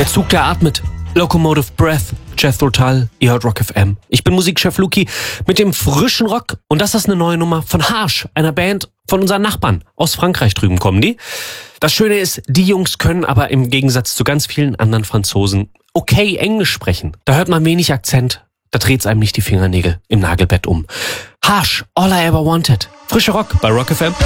Der Zug, der atmet. Locomotive Breath. Jethro Tull, ihr hört Rock FM. Ich bin Musikchef Luki mit dem frischen Rock. Und das ist eine neue Nummer von Harsh, einer Band von unseren Nachbarn. Aus Frankreich drüben kommen die. Das Schöne ist, die Jungs können aber im Gegensatz zu ganz vielen anderen Franzosen okay Englisch sprechen. Da hört man wenig Akzent. Da dreht's einem nicht die Fingernägel im Nagelbett um. Harsh, All I Ever Wanted. Frischer Rock bei Rock FM.